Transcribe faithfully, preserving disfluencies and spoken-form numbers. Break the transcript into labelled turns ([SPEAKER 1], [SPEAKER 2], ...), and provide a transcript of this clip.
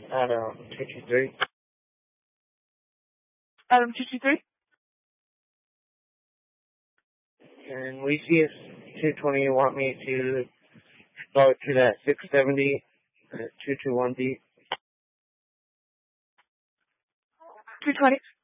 [SPEAKER 1] Adam two two three.
[SPEAKER 2] Adam two two three.
[SPEAKER 1] And we see us two twenty. You want me to go to that six seventy uh, two two one B?
[SPEAKER 2] two twenty.